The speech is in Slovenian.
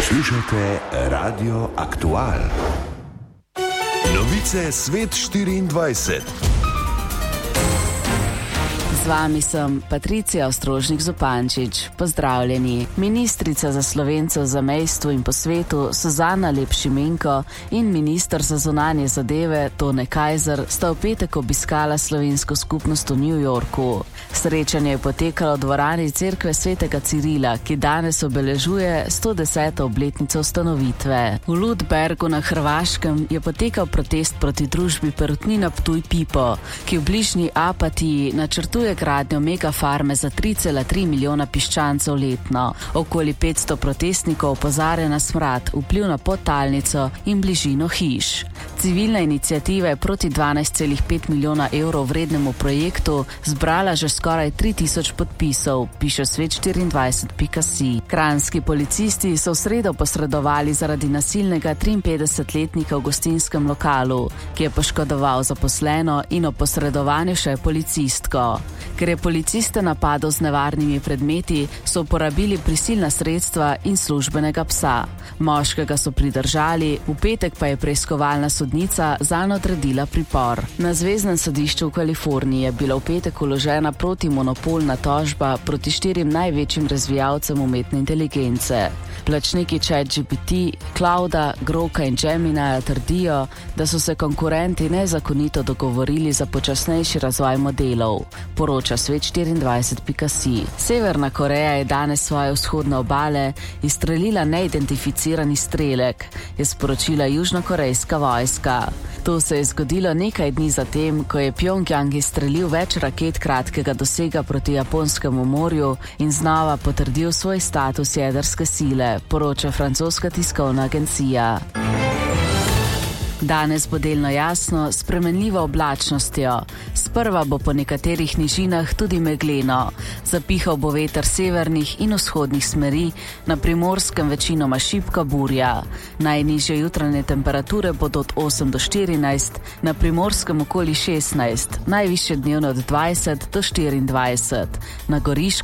Poslušate Radio Aktual. Novice Svet 24. Z vami sem Patricija Ostrožnik-Zupančič. Pozdravljeni. Ministrica za Slovence v zamejstvu in po svetu Suzana Lep Šimenko in minister za zunanje zadeve Tone Kajzer sta v petek obiskala slovensko skupnost v New Yorku. Srečanje je potekalo v dvorani Cerkve svetega Cirila, ki danes obeležuje 110. obletnico ustanovitve. V Ludbergu na Hrvaškem je potekal protest proti družbi Perutnina Ptuj-Pipo, ki v bližnji Apatiji načrtuje gradnjo megafarme za 3,3 milijona piščancev letno. Okoli 500 protestnikov opozarja na smrad, vpliv na podtalnico in bližino hiš. Civilna iniciativa je proti 12,5 milijona evrov vrednemu projektu zbrala že skoraj 3000 podpisov, piše svet24.si. Kranjski policisti so v sredo posredovali zaradi nasilnega 53-letnika v gostinskem lokalu, ki je poškodoval zaposleno in o posredovanju še policistko. Ker je policiste napadal z nevarnimi predmeti, so uporabili prisilna sredstva in službenega psa. Moškega so pridržali, v petek pa je preiskovalna sodnica zanj odredila pripor. Na zveznem sodišču v Kaliforniji je bila v petek vložena protimonopolna tožba proti 4 največjim razvijalcem umetne inteligence. Plačniki ChatGPT, Clouda, Groka in Gemina trdijo, da so se konkurenti nezakonito dogovorili za počasnejši razvoj modelov, poroča svet24.si. Severna Koreja je danes svoje vzhodne obale izstrelila neidentificirani strelek, je sporočila južnokorejska vojska. To se je zgodilo nekaj dni zatem, ko je Pjongjang izstrelil več raket kratkega dosega proti Japonskemu morju in znova potrdil svoj status jedrske sile, poroča francoska tiskovna agencija. Danes bo delno jasno, s spremenljivo oblačnostjo. Sprva bo po nekaterih nižinah tudi megleno. Zapihal bo veter severnih in vzhodnih smeri, na Primorskem večinoma šibka burja. Najnižje jutranje temperature bodo od 8 do 14, na Primorskem okoli 16, najvišje dnevne od 20 do 24. Na Goriškem